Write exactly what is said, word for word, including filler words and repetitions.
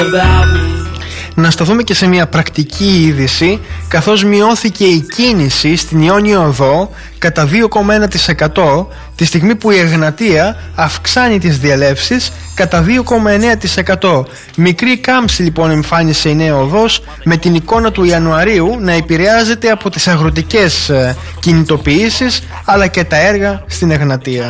Να σταθούμε και σε μια πρακτική είδηση, καθώς μειώθηκε η κίνηση στην Ιόνιο Οδό κατά δύο κόμμα ένα τοις εκατό, τη στιγμή που η Εγνατία αυξάνει τις διελεύσεις κατά δύο κόμμα εννέα τοις εκατό. Μικρή κάμψη λοιπόν εμφάνισε η νέα οδός, με την εικόνα του Ιανουαρίου να επηρεάζεται από τις αγροτικές κινητοποιήσεις αλλά και τα έργα στην Εγνατία.